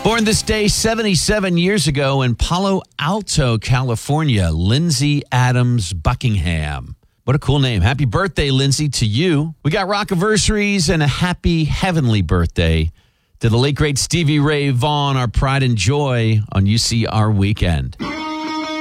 Born this day 77 years ago in Palo Alto, California, Lindsay Adams Buckingham. What a cool name. Happy birthday, Lindsay, to you. We got rockiversaries and a happy heavenly birthday to the late, great Stevie Ray Vaughan, our pride and joy on UCR Weekend.